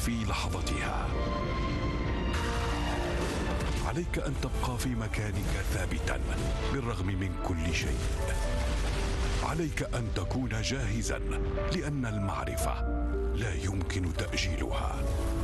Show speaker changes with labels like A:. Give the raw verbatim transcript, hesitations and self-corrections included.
A: في لحظتها. عليك أن تبقى في مكانك ثابتا بالرغم من كل شيء. عليك أن تكون جاهزا، لأن المعرفة لا يمكن تأجيلها.